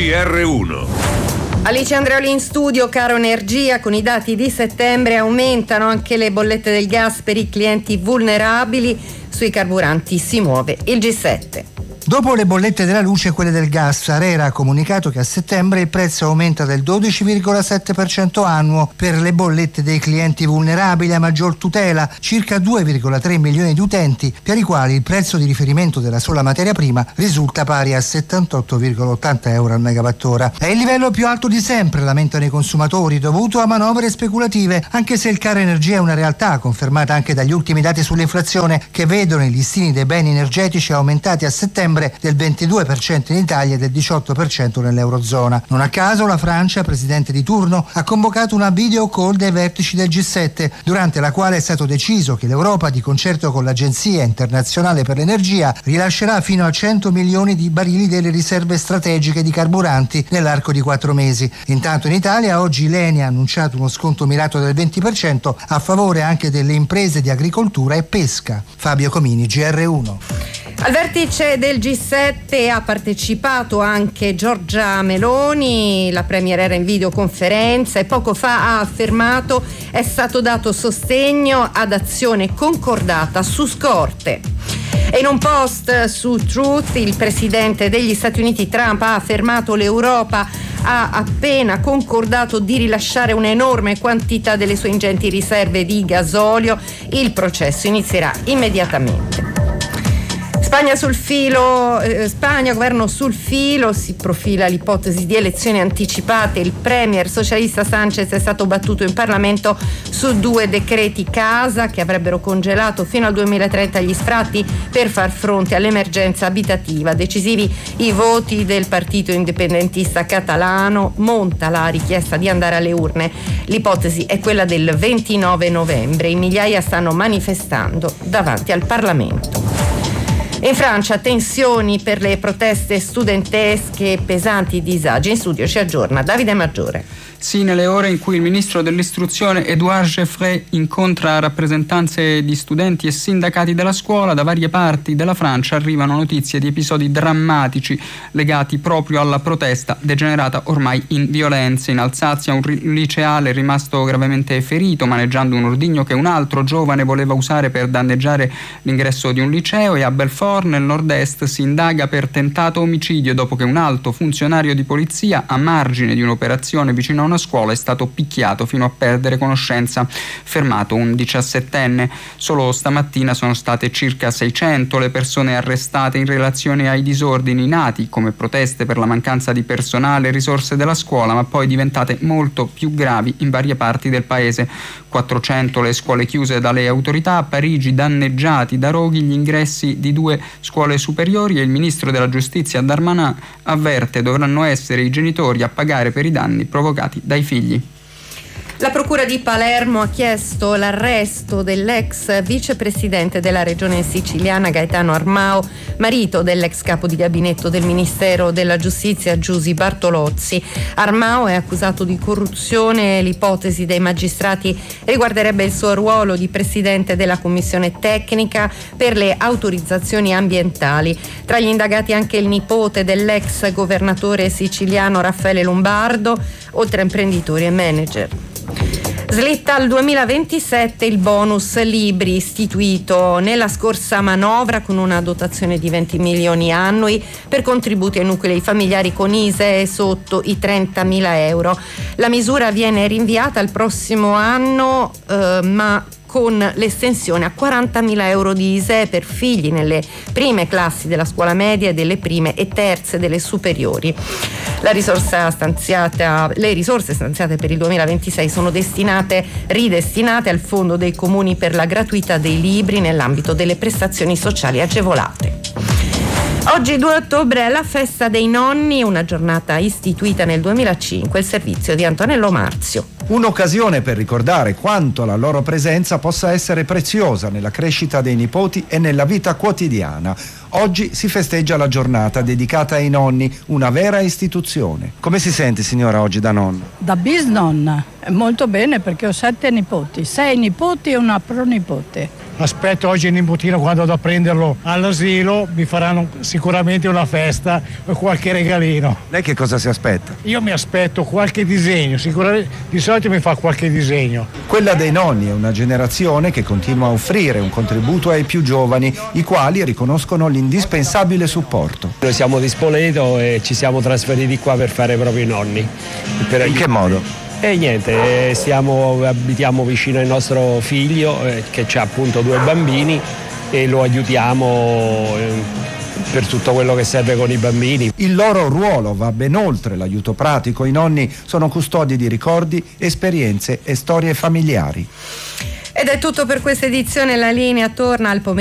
GR1. Alice Andreoli in studio. Caro Energia, con i dati di settembre aumentano anche le bollette del gas per i clienti vulnerabili. Sui carburanti si muove il G7. Dopo le bollette della luce e quelle del gas, ARERA ha comunicato che a settembre il prezzo aumenta del 12,7% annuo per le bollette dei clienti vulnerabili a maggior tutela, circa 2,3 milioni di utenti, per i quali il prezzo di riferimento della sola materia prima risulta pari a 78,80 euro al megawattora. È il livello più alto di sempre, lamentano i consumatori, dovuto a manovre speculative, anche se il caro energia è una realtà, confermata anche dagli ultimi dati sull'inflazione, che vedono i listini dei beni energetici aumentati a settembre del 22% in Italia e del 18% nell'Eurozona. Non a caso la Francia, presidente di turno, ha convocato una video call dei vertici del G7, durante la quale è stato deciso che l'Europa, di concerto con l'Agenzia Internazionale per l'Energia, rilascerà fino a 100 milioni di barili delle riserve strategiche di carburanti nell'arco di 4 mesi. Intanto in Italia oggi l'ENI ha annunciato uno sconto mirato del 20% a favore anche delle imprese di agricoltura e pesca. Fabio Comini, GR1. Al vertice del G7 ha partecipato anche Giorgia Meloni. La premier era in videoconferenza e poco fa ha affermato è stato dato sostegno ad azione concordata su scorte. E in un post su Truth il presidente degli Stati Uniti Trump ha affermato l'Europa ha appena concordato di rilasciare un'enorme quantità delle sue ingenti riserve di gasolio. Il processo inizierà immediatamente. Spagna, governo sul filo, si profila l'ipotesi di elezioni anticipate. Il premier socialista Sanchez è stato battuto in Parlamento su 2 decreti casa che avrebbero congelato fino al 2030 gli sfratti per far fronte all'emergenza abitativa. Decisivi i voti del partito indipendentista catalano, monta la richiesta di andare alle urne. L'ipotesi è quella del 29 novembre. In migliaia stanno manifestando davanti al Parlamento. In Francia tensioni per le proteste studentesche e pesanti disagi. In studio ci aggiorna Davide Maggiore. Sì, nelle ore in cui il ministro dell'istruzione Édouard Geoffroy incontra rappresentanze di studenti e sindacati della scuola, da varie parti della Francia arrivano notizie di episodi drammatici legati proprio alla protesta degenerata ormai in violenze. In Alsazia un liceale è rimasto gravemente ferito maneggiando un ordigno che un altro giovane voleva usare per danneggiare l'ingresso di un liceo, e a Belfort nel nord-est si indaga per tentato omicidio dopo che un alto funzionario di polizia, a margine di un'operazione vicino a una scuola, è stato picchiato fino a perdere conoscenza, fermato un 17enne. Solo stamattina sono state circa 600 le persone arrestate in relazione ai disordini nati come proteste per la mancanza di personale e risorse della scuola, ma poi diventate molto più gravi in varie parti del paese. 400 le scuole chiuse dalle autorità, a Parigi danneggiati da roghi gli ingressi di 2 scuole superiori, e il ministro della giustizia Darmanin avverte dovranno essere i genitori a pagare per i danni provocati dai figli. La Procura di Palermo ha chiesto l'arresto dell'ex vicepresidente della regione siciliana Gaetano Armao, marito dell'ex capo di gabinetto del Ministero della Giustizia Giusy Bartolozzi. Armao è accusato di corruzione. L'ipotesi dei magistrati riguarderebbe il suo ruolo di presidente della commissione tecnica per le autorizzazioni ambientali. Tra gli indagati anche il nipote dell'ex governatore siciliano Raffaele Lombardo, oltre a imprenditori e manager. Slitta al 2027 il bonus libri istituito nella scorsa manovra con una dotazione di 20 milioni annui per contributi ai nuclei familiari con ISEE sotto i 30.000 euro. La misura viene rinviata al prossimo anno, ma con l'estensione a 40.000 euro di ISEE per figli nelle prime classi della scuola media e delle prime e terze delle superiori. Le risorse stanziate per il 2026 sono ridestinate al Fondo dei Comuni per la gratuità dei libri nell'ambito delle prestazioni sociali agevolate. Oggi 2 ottobre è la festa dei nonni, una giornata istituita nel 2005, il servizio di Antonello Marzio. Un'occasione per ricordare quanto la loro presenza possa essere preziosa nella crescita dei nipoti e nella vita quotidiana. Oggi si festeggia la giornata dedicata ai nonni, una vera istituzione. Come si sente, signora, oggi da nonna? Da bisnonna. Molto bene, perché ho 7 nipoti, 6 nipoti e una pronipote. Aspetto oggi il nipotino quando vado a prenderlo all'asilo, mi faranno sicuramente una festa o qualche regalino. Lei che cosa si aspetta? Io mi aspetto qualche disegno, sicuramente di solito mi fa qualche disegno. Quella dei nonni è una generazione che continua a offrire un contributo ai più giovani, i quali riconoscono l'indispensabile supporto. Noi siamo di Spoleto e ci siamo trasferiti qua per fare proprio i nonni. In che modo? E niente, abitiamo vicino al nostro figlio che ha appunto 2 bambini e lo aiutiamo per tutto quello che serve con i bambini. Il loro ruolo va ben oltre l'aiuto pratico, i nonni sono custodi di ricordi, esperienze e storie familiari. Ed è tutto per questa edizione, la linea torna al pomeriggio.